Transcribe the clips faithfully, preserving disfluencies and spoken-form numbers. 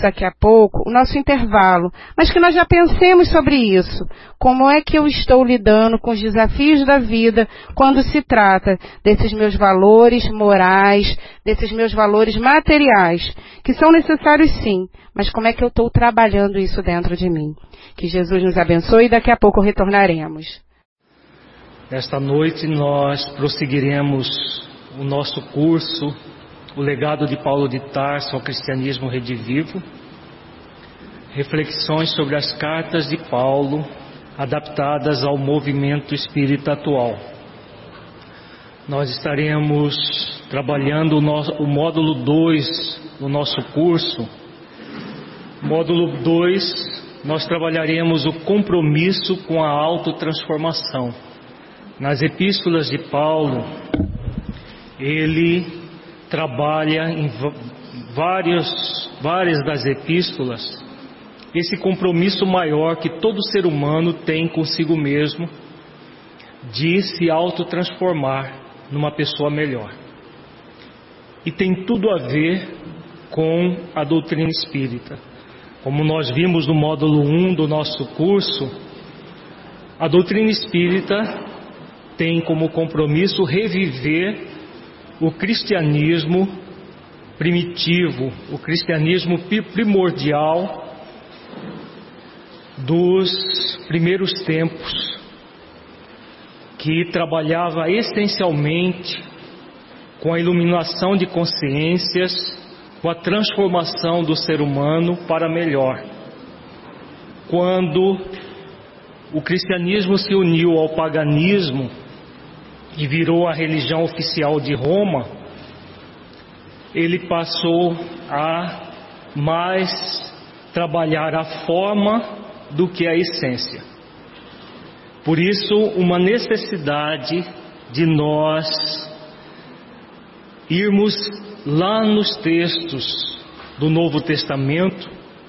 daqui a pouco, o nosso intervalo, mas que nós já pensemos sobre isso. Como é que eu estou lidando com os desafios da vida quando se trata desses meus valores morais, desses meus valores materiais, que são necessários sim, mas como é que eu estou trabalhando isso dentro de mim? Que Jesus nos abençoe e daqui a pouco retornaremos. Esta noite nós prosseguiremos o nosso curso, o legado de Paulo de Tarso ao cristianismo redivivo, reflexões sobre as cartas de Paulo adaptadas ao movimento espírita atual. Nós estaremos trabalhando o, nosso, o módulo dois do nosso curso. Módulo dois, nós trabalharemos o compromisso com a autotransformação. Nas epístolas de Paulo, ele trabalha em várias, várias das epístolas esse compromisso maior que todo ser humano tem consigo mesmo de se autotransformar numa pessoa melhor. E tem tudo a ver com a doutrina espírita. Como nós vimos no módulo um do nosso curso, a doutrina espírita tem como compromisso reviver o cristianismo primitivo, o cristianismo primordial dos primeiros tempos, que trabalhava essencialmente com a iluminação de consciências, com a transformação do ser humano para melhor. Quando o cristianismo se uniu ao paganismo e virou a religião oficial de Roma, ele passou a mais trabalhar a forma do que a essência. Por isso, uma necessidade de nós irmos lá nos textos do Novo Testamento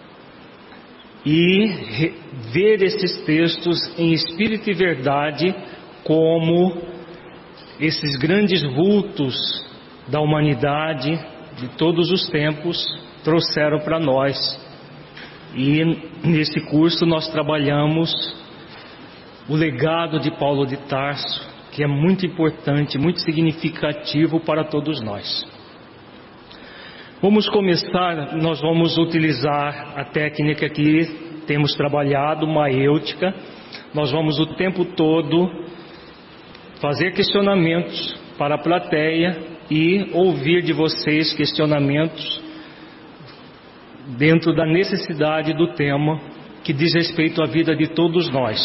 e ver esses textos em espírito e verdade como esses grandes vultos da humanidade de todos os tempos trouxeram para nós. E nesse curso nós trabalhamos o legado de Paulo de Tarso, que é muito importante, muito significativo para todos nós. Vamos começar, nós vamos utilizar a técnica que temos trabalhado, maêutica. Nós vamos o tempo todo fazer questionamentos para a plateia e ouvir de vocês questionamentos dentro da necessidade do tema que diz respeito à vida de todos nós.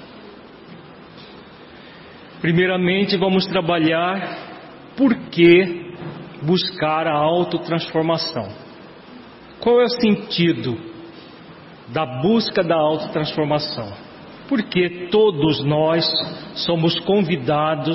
Primeiramente, vamos trabalhar por que buscar a autotransformação. Qual é o sentido da busca da autotransformação? Porque todos nós somos convidados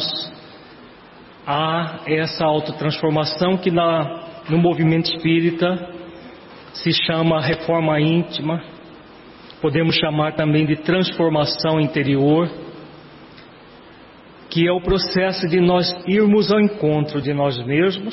a essa autotransformação que na, no movimento espírita se chama reforma íntima, podemos chamar também de transformação interior, que é o processo de nós irmos ao encontro de nós mesmos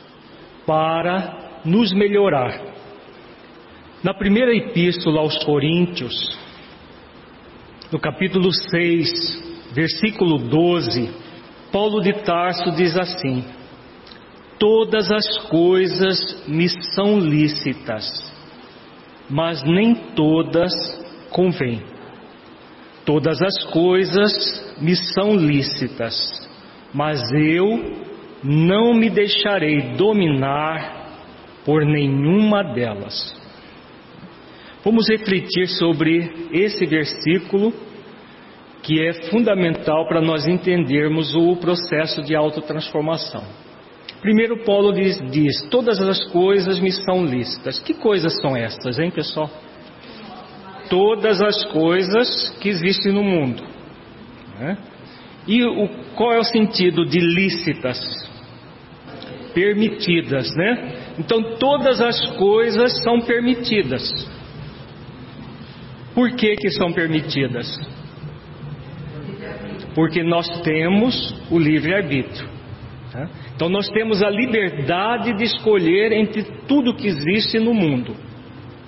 para nos melhorar. Na primeira epístola aos Coríntios, no capítulo seis, versículo doze, Paulo de Tarso diz assim: todas as coisas me são lícitas, mas nem todas convêm. Todas as coisas me são lícitas, mas eu não me deixarei dominar por nenhuma delas. Vamos refletir sobre esse versículo, que é fundamental para nós entendermos o processo de autotransformação. Primeiro, Paulo diz, diz, todas as coisas me são lícitas. Que coisas são estas, hein, pessoal? Todas as coisas que existem no mundo, né? E o, qual é o sentido de lícitas? Permitidas, né? Então, todas as coisas são permitidas. Por que que são permitidas? Porque nós temos o livre-arbítrio. Então nós temos a liberdade de escolher entre tudo que existe no mundo.